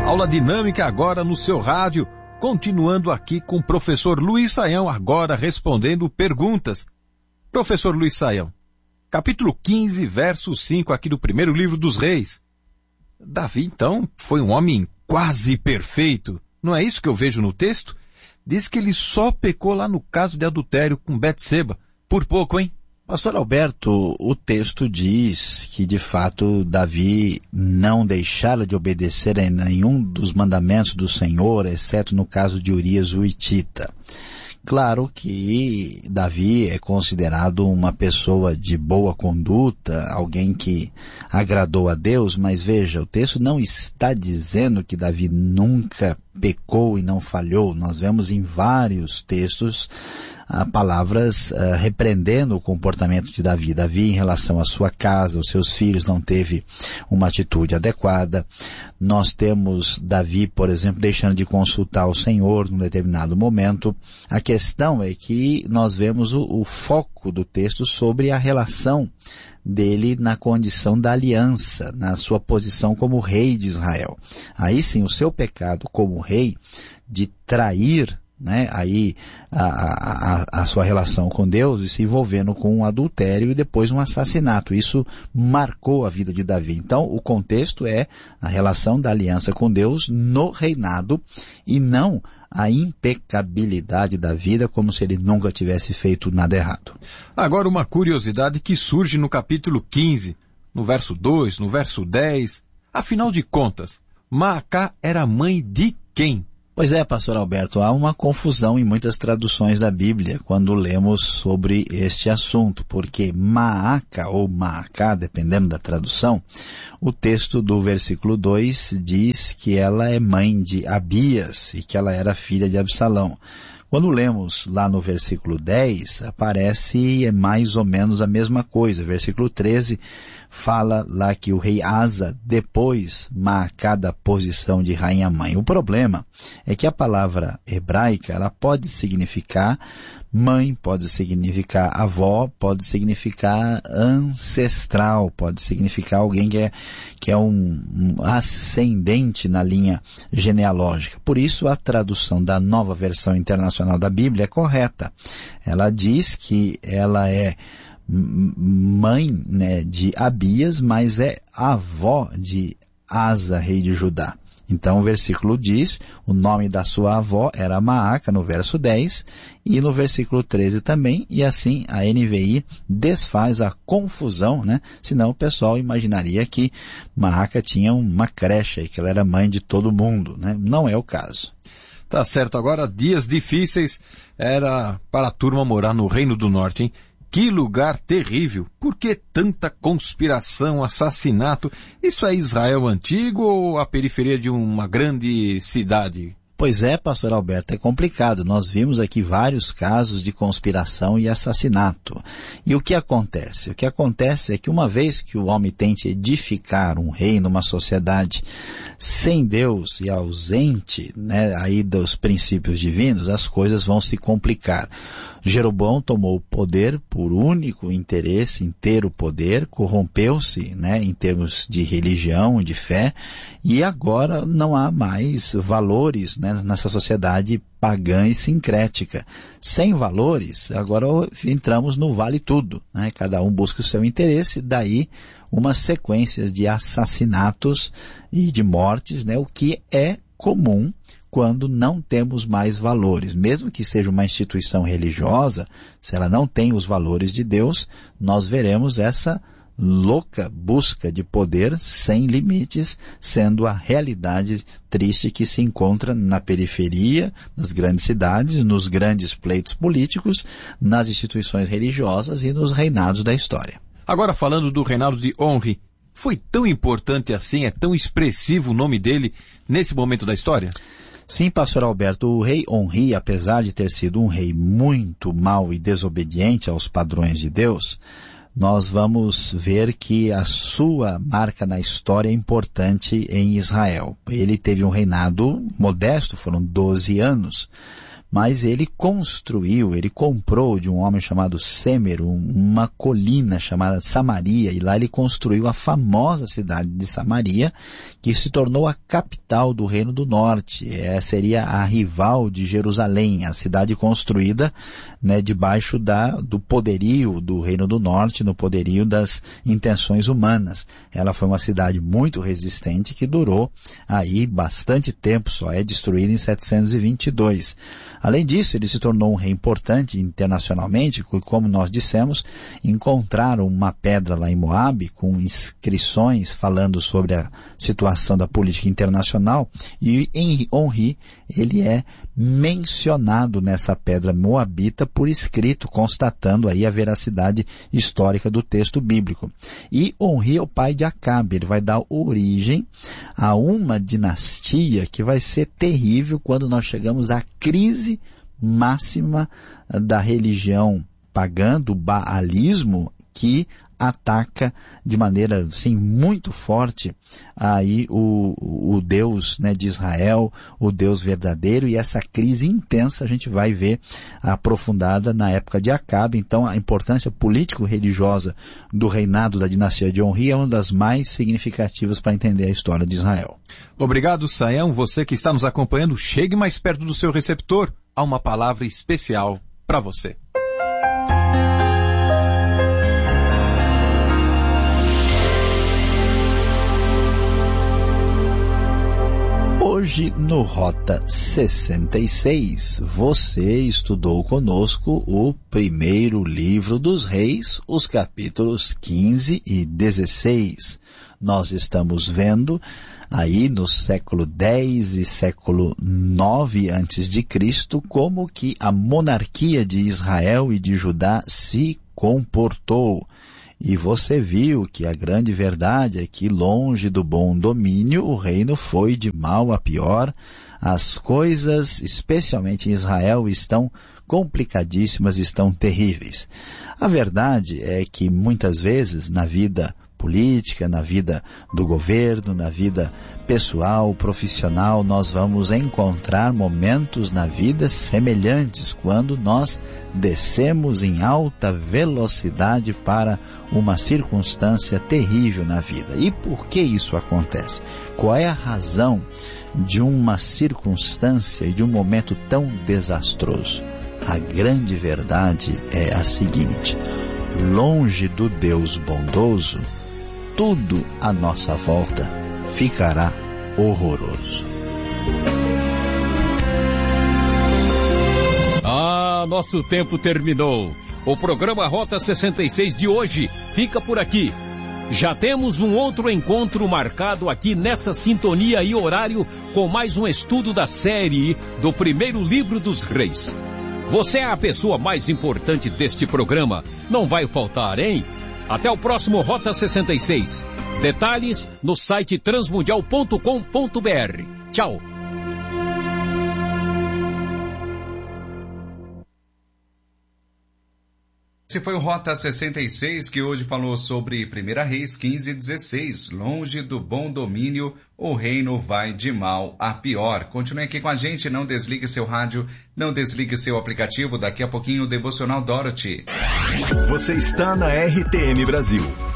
Aula dinâmica agora no seu rádio, continuando aqui com o professor Luiz Saião, agora respondendo perguntas. Professor Luiz Saião, capítulo 15, verso 5 aqui do primeiro livro dos Reis. Davi, então, foi um homem quase perfeito. Não é isso que eu vejo no texto? Diz que ele só pecou lá no caso de adultério com Betseba. Por pouco, hein? Pastor Alberto, o texto diz que, de fato, Davi não deixara de obedecer a nenhum dos mandamentos do Senhor, exceto no caso de Urias o Hitita. Claro que Davi é considerado uma pessoa de boa conduta, alguém que agradou a Deus, mas veja, o texto não está dizendo que Davi nunca pecou e não falhou. Nós vemos em vários textos palavras repreendendo o comportamento de Davi. Davi, em relação à sua casa, aos seus filhos, não teve uma atitude adequada. Nós temos Davi, por exemplo, deixando de consultar o Senhor num determinado momento. A questão é que nós vemos o foco do texto sobre a relação dele na condição da aliança, na sua posição como rei de Israel. Aí sim, o seu pecado como rei de trair, aí a sua relação com Deus e se envolvendo com um adultério e depois um assassinato. Isso marcou a vida de Davi. Então, o contexto é a relação da aliança com Deus no reinado e não a impecabilidade da vida, como se ele nunca tivesse feito nada errado. Agora, uma curiosidade que surge no capítulo 15, no verso 2, no verso 10. Afinal de contas, Maacá era mãe de quem? Pois é, pastor Alberto, há uma confusão em muitas traduções da Bíblia quando lemos sobre este assunto, porque Maaca ou Maacá, dependendo da tradução, o texto do versículo 2 diz que ela é mãe de Abias e que ela era filha de Absalão. Quando lemos lá no versículo 10, aparece mais ou menos a mesma coisa. Versículo 13 fala lá que o rei Asa depois Maacá da posição de rainha-mãe. O problema é que a palavra hebraica, ela pode significar mãe, pode significar avó, pode significar ancestral, pode significar alguém que é um ascendente na linha genealógica. Por isso a tradução da Nova Versão Internacional da Bíblia é correta. Ela diz que ela é mãe, de Abias, mas é avó de Asa, rei de Judá. Então o versículo diz, o nome da sua avó era Maaca, no verso 10, e no versículo 13 também, e assim a NVI desfaz a confusão, senão o pessoal imaginaria que Maaca tinha uma creche, que ela era mãe de todo mundo, Não é o caso. Tá certo, agora dias difíceis era para a turma morar no Reino do Norte, hein? Que lugar terrível! Por que tanta conspiração, assassinato? Isso é Israel antigo ou a periferia de uma grande cidade? Pois é, pastor Alberto, é complicado. Nós vimos aqui vários casos de conspiração e assassinato. E o que acontece? O que acontece é que uma vez que o homem tente edificar um reino, uma sociedade sem Deus e ausente, aí dos princípios divinos, as coisas vão se complicar. Jeroboão tomou o poder por único interesse em ter o poder, corrompeu-se, em termos de religião, de fé, e agora não há mais valores, nessa sociedade pagã e sincrética. Sem valores, agora entramos no vale tudo, Cada um busca o seu interesse, daí uma sequência de assassinatos e de mortes, o que é comum quando não temos mais valores. Mesmo que seja uma instituição religiosa, se ela não tem os valores de Deus, nós veremos essa louca busca de poder sem limites, sendo a realidade triste que se encontra na periferia, nas grandes cidades, nos grandes pleitos políticos, nas instituições religiosas e nos reinados da história. Agora falando do reinado de Onri, foi tão importante assim, é tão expressivo o nome dele nesse momento da história? Sim, pastor Alberto, o rei Onri, apesar de ter sido um rei muito mau e desobediente aos padrões de Deus, nós vamos ver que a sua marca na história é importante em Israel. Ele teve um reinado modesto, foram 12 anos, mas ele comprou de um homem chamado Sêmero uma colina chamada Samaria, e lá ele construiu a famosa cidade de Samaria, que se tornou a capital do Reino do Norte. Seria a rival de Jerusalém, a cidade construída, né, debaixo do poderio do Reino do Norte, no poderio das intenções humanas. Ela foi uma cidade muito resistente que durou aí bastante tempo, só é destruída em 722. Além disso, ele se tornou um rei importante internacionalmente, como nós dissemos, encontraram uma pedra lá em Moabe com inscrições falando sobre a situação da política internacional, e Henri, ele é mencionado nessa pedra moabita por escrito, constatando aí a veracidade histórica do texto bíblico. E Henri é o pai de Acabe, ele vai dar origem a uma dinastia que vai ser terrível quando nós chegamos à crise máxima da religião pagã, do baalismo, que ataca de maneira assim, muito forte aí o Deus, né, de Israel, o Deus verdadeiro, e essa crise intensa a gente vai ver aprofundada na época de Acabe. Então a importância político-religiosa do reinado da dinastia de Henri é uma das mais significativas para entender a história de Israel. Obrigado, Sayão. Você que está nos acompanhando, chegue mais perto do seu receptor. Há uma palavra especial para você. Hoje, no Rota 66, você estudou conosco o primeiro livro dos Reis, os capítulos 15 e 16. Nós estamos vendo aí no século X e século IX a.C., como que a monarquia de Israel e de Judá se comportou. E você viu que a grande verdade é que, longe do bom domínio, o reino foi de mal a pior. As coisas, especialmente em Israel, estão complicadíssimas, estão terríveis. A verdade é que muitas vezes na vida política, na vida do governo, na vida pessoal, profissional, nós vamos encontrar momentos na vida semelhantes, quando nós descemos em alta velocidade para uma circunstância terrível na vida. E por que isso acontece? Qual é a razão de uma circunstância e de um momento tão desastroso? A grande verdade é a seguinte: longe do Deus bondoso, tudo à nossa volta ficará horroroso. Nosso tempo terminou. O programa Rota 66 de hoje fica por aqui. Já temos um outro encontro marcado aqui nessa sintonia e horário, com mais um estudo da série do primeiro livro dos Reis. Você é a pessoa mais importante deste programa. Não vai faltar, hein? Até o próximo Rota 66. Detalhes no site transmundial.com.br. Tchau. Esse foi o Rota 66, que hoje falou sobre 1 Reis 15 e 16. Longe do bom domínio, o reino vai de mal a pior. Continue aqui com a gente, não desligue seu rádio, não desligue seu aplicativo. Daqui a pouquinho o Devocional Dorothy. Você está na RTM Brasil.